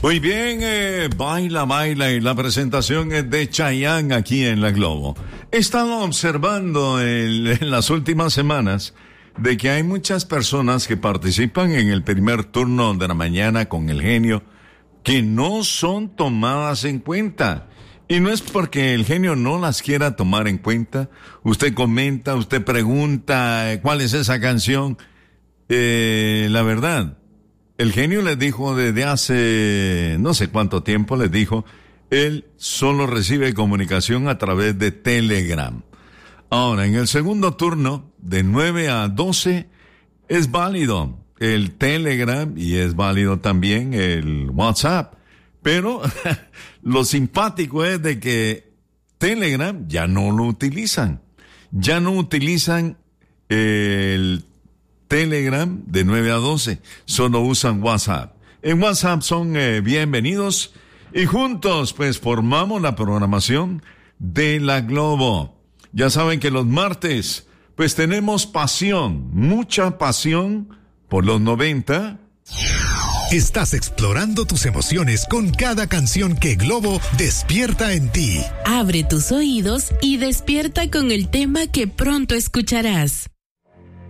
Muy bien, baila, baila, y la presentación es de Chayanne aquí en La Globo. He estado observando en las últimas semanas de que hay muchas personas que participan en el primer turno de la mañana con el genio que no son tomadas en cuenta. Y no es porque el genio no las quiera tomar en cuenta. Usted comenta, usted pregunta cuál es esa canción. La verdad, el genio les dijo desde hace no sé cuánto tiempo, les dijo, él solo recibe comunicación a través de Telegram. Ahora, en el segundo turno, de 9 a 12, es válido el Telegram y es válido también el WhatsApp. Pero lo simpático es de que Telegram ya no lo utilizan. Ya no utilizan el Telegram de 9 a 12, solo usan WhatsApp. En WhatsApp son bienvenidos y juntos pues formamos la programación de La Globo. Ya saben que los martes pues tenemos pasión, mucha pasión por los 90. Estás explorando tus emociones con cada canción que Globo despierta en ti. Abre tus oídos y despierta con el tema que pronto escucharás.